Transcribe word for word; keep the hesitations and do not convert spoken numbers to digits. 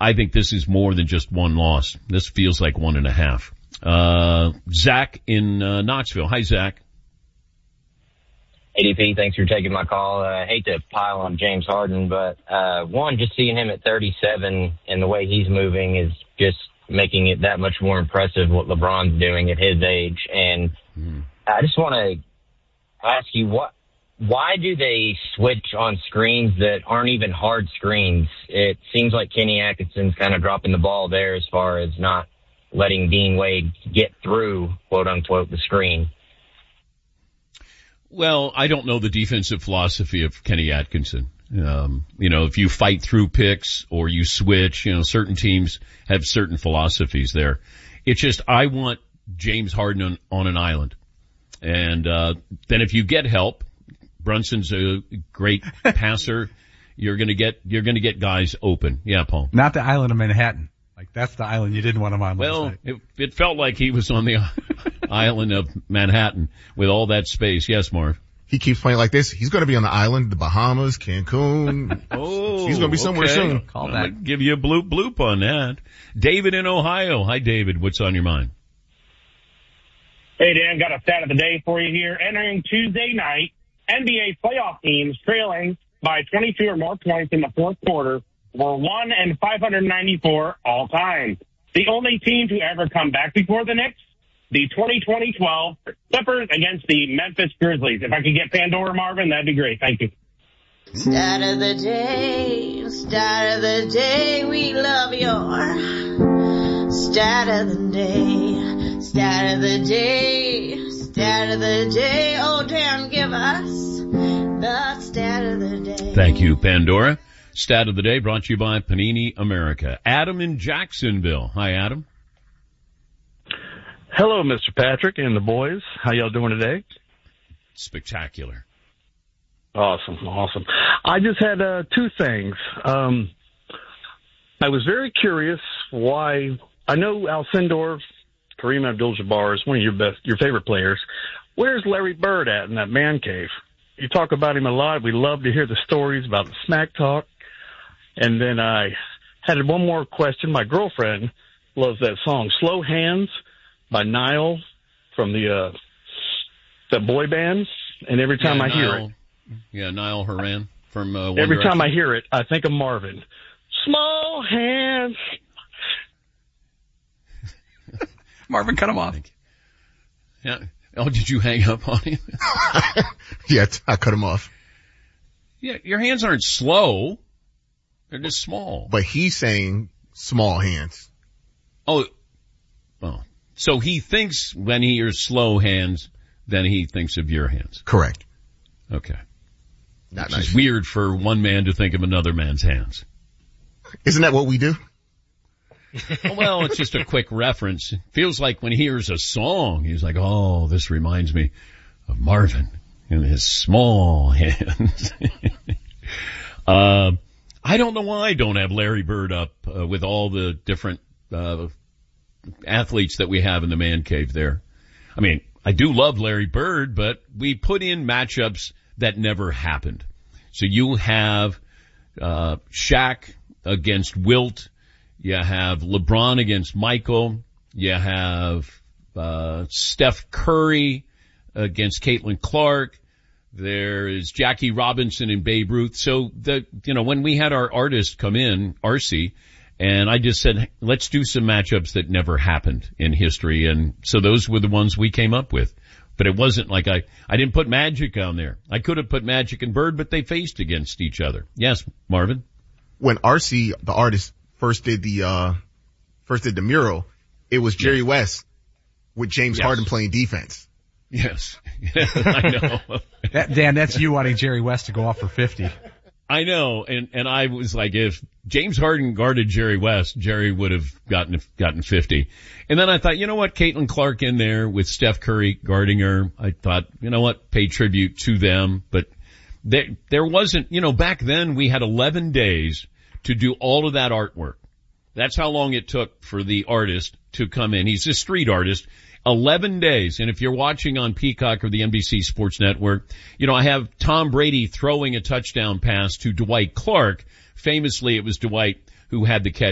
I think this is more than just one loss. This feels like one and a half. Uh, Zach in uh, Knoxville. Hi, Zach. A D P, thanks for taking my call. I uh, hate to pile on James Harden, but uh, one, just seeing him at thirty-seven and the way he's moving is just making it that much more impressive what LeBron's doing at his age. And mm. I just want to ask you, what, why do they switch on screens that aren't even hard screens? It seems like Kenny Atkinson's kind of dropping the ball there as far as not letting Dean Wade get through, quote unquote, the screen. Well, I don't know the defensive philosophy of Kenny Atkinson. Um, you know, if you fight through picks or you switch, you know, certain teams have certain philosophies there. It's just, I want James Harden on, on an island. And, uh, then if you get help, Brunson's a great passer. You're gonna get, you're gonna get guys open. Yeah, Paul. Not the island of Manhattan. Like, that's the island you didn't want him on. Well, it, it felt like he was on the island of Manhattan with all that space. Yes, Marv. He keeps playing like this. He's going to be on the island, the Bahamas, Cancun. Oh, he's going to be somewhere okay. soon. Call that. I'll give you a bloop bloop on that. David in Ohio. Hi, David. What's on your mind? Hey, Dan. Got a stat of the day for you here. Entering Tuesday night, N B A playoff teams trailing by twenty-two or more points in the fourth quarter were one and five hundred ninety-four all time. The only team to ever come back before the Knicks, the twenty twenty twelve Clippers against the Memphis Grizzlies. If I could get Pandora, Marvin, that'd be great. Thank you. Stat of the day, stat of the day, we love your stat of the day, stat of the day, stat of the day. Oh, Dan, give us the stat of the day. Thank you, Pandora. Stat of the day brought to you by Panini America. Adam in Jacksonville. Hi, Adam. Hello, Mister Patrick and the boys. How y'all doing today? Spectacular. Awesome, awesome. I just had uh, two things. Um, I was very curious why. I know Alcindor, Kareem Abdul-Jabbar is one of your best, your favorite players. Where's Larry Bird at in that man cave? You talk about him a lot. We love to hear the stories about the smack talk. And then I had one more question. My girlfriend loves that song, Slow Hands, by Niall from the uh that boy band, and every time yeah, I Niall, hear it, yeah, Niall Horan from uh, One every Direction. time I hear it, I think of Marvin. Small hands. Marvin, cut him off. Yeah. Oh, did you hang up on him? Yeah, I cut him off. Yeah, your hands aren't slow; they're just small. But he's saying small hands. Oh, oh. So he thinks when he hears slow hands, then he thinks of your hands. Correct. Okay. Not Which nice. is weird for one man to think of another man's hands. Isn't that what we do? Well, it's just a quick reference. It feels like when he hears a song, he's like, oh, this reminds me of Marvin and his small hands. uh, I don't know why I don't have Larry Bird up uh, with all the different uh athletes that we have in the man cave there. I mean, I do love Larry Bird, but we put in matchups that never happened. So you have uh Shaq against Wilt. You have LeBron against Michael. You have uh Steph Curry against Caitlin Clark. There is Jackie Robinson and Babe Ruth. So the you know, when we had our artist come in, R C, and I just said, let's do some matchups that never happened in history. And so those were the ones we came up with. But it wasn't like I, I didn't put Magic on there. I could have put Magic and Bird, but they faced against each other. Yes, Marvin? When R C, the artist, first did the, uh, first did the mural, it was Jerry yes. West with James yes. Harden playing defense. Yes. I know. that, Dan, that's you wanting Jerry West to go off for fifty. I know, and, and I was like, if James Harden guarded Jerry West, Jerry would have gotten, gotten fifty. And then I thought, you know what, Caitlin Clark in there with Steph Curry guarding her, I thought, you know what, pay tribute to them. But there, there wasn't, you know, back then we had eleven days to do all of that artwork. That's how long it took for the artist to come in. He's a street artist. eleven days. And if you're watching on Peacock or the N B C Sports Network, you know, I have Tom Brady throwing a touchdown pass to Dwight Clark. Famously, it was Dwight who had the catch.